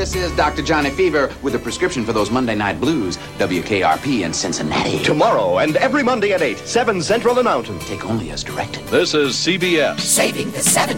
This is Dr. Johnny Fever with a prescription for those Monday night blues. WKRP in Cincinnati. Tomorrow and every Monday at 8, 7 Central and Mountain. Take only as directed. This is CBS. Saving the 70s.